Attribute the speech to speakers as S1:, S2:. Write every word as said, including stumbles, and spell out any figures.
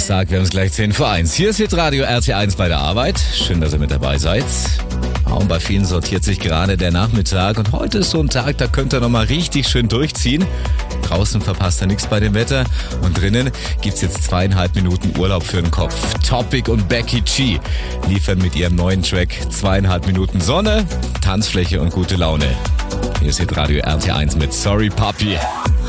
S1: Donnerstag, wir haben es gleich zehn vor eins. Hier ist jetzt Radio R T eins bei der Arbeit. Schön, dass ihr mit dabei seid. Und bei vielen sortiert sich gerade der Nachmittag. Und heute ist so ein Tag, da könnt ihr nochmal richtig schön durchziehen. Draußen verpasst ihr nichts bei dem Wetter. Und drinnen gibt's jetzt zweieinhalb Minuten Urlaub für den Kopf. Topic und Becky G liefern mit ihrem neuen Track zweieinhalb Minuten Sonne, Tanzfläche und gute Laune. Hier ist jetzt Radio R T eins mit Sorry Papi.